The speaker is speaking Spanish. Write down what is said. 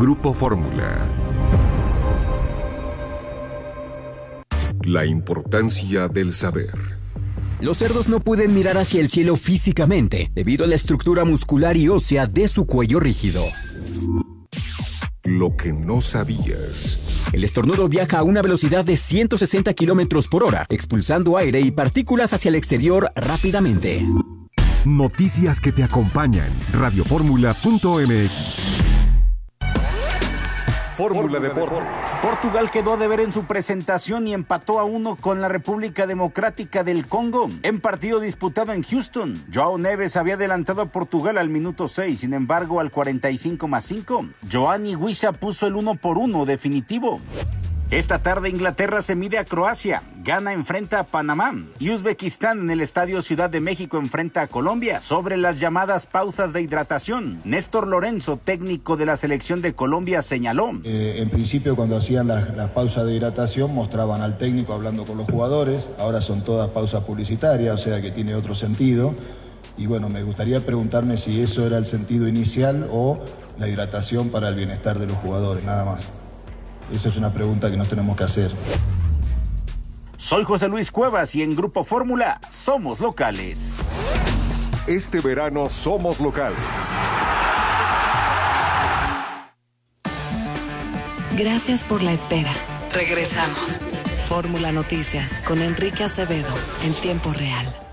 Grupo Fórmula. La importancia del saber. Los cerdos no pueden mirar hacia el cielo físicamente debido a la estructura muscular y ósea de su cuello rígido. Lo que no sabías. El estornudo viaja a una velocidad de 160 kilómetros por hora, expulsando aire y partículas hacia el exterior rápidamente. Noticias que te acompañan. Radioformula.mx. Fórmula Deportes. Portugal quedó a deber en su presentación y empató a 1 con la República Democrática del Congo en partido disputado en Houston. João Neves había adelantado a Portugal al minuto 6, sin embargo al 45+5, Giovanni Guisa puso el 1-1 definitivo. Esta tarde Inglaterra se mide a Croacia, Ghana enfrenta a Panamá y Uzbekistán en el Estadio Ciudad de México enfrenta a Colombia. Sobre las llamadas pausas de hidratación, Néstor Lorenzo, técnico de la selección de Colombia, señaló. En principio cuando hacían las pausas de hidratación mostraban al técnico hablando con los jugadores, ahora son todas pausas publicitarias, o sea que tiene otro sentido. Y bueno, me gustaría preguntarme si eso era el sentido inicial o la hidratación para el bienestar de los jugadores, nada más. Esa es una pregunta que nos tenemos que hacer. Soy José Luis Cuevas y en Grupo Fórmula somos locales. Este verano somos locales. Gracias por la espera. Regresamos. Fórmula Noticias con Enrique Acevedo en tiempo real.